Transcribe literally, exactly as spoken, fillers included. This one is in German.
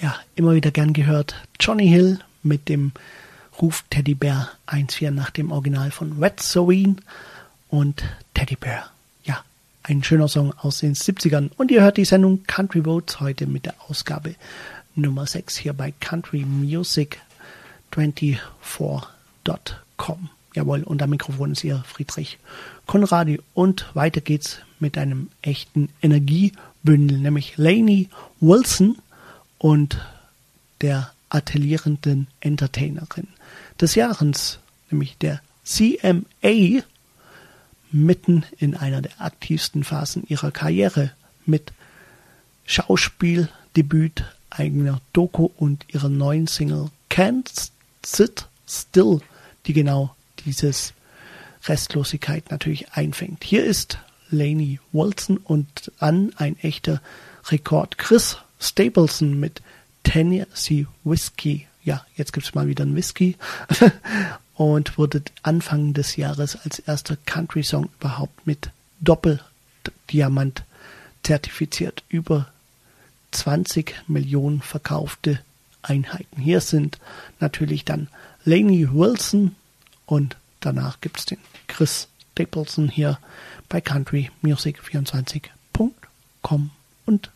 ja, immer wieder gern gehört. Johnny Hill mit dem Ruf Teddy Bear eins vier nach dem Original von Red Serene und Teddy Bear. Ja, ein schöner Song aus den siebzigern. Und ihr hört die Sendung Country Roads heute mit der Ausgabe Nummer sechs hier bei country music vierundzwanzig Punkt com. Jawohl, und am Mikrofon ist ihr Friedrich Konradi. Und weiter geht's mit einem echten Energiebündel, nämlich Lainey Wilson und der atelierenden Entertainerin des Jahres, nämlich der C M A, mitten in einer der aktivsten Phasen ihrer Karriere mit Schauspieldebüt, eigener Doku und ihrer neuen Single Can't Sit Still, die genau dieses Restlosigkeit natürlich einfängt. Hier ist Lainey Wilson und an ein echter Rekord Chris Stapleton mit Tennessee Whiskey. Ja, jetzt gibt es mal wieder einen Whisky. Und wurde Anfang des Jahres als erster Country-Song überhaupt mit Doppeldiamant zertifiziert. Über zwanzig Millionen verkaufte Einheiten. Hier sind natürlich dann Lainey Wilson und danach gibt es den Chris Stapleton hier bei country music vierundzwanzig Punkt com und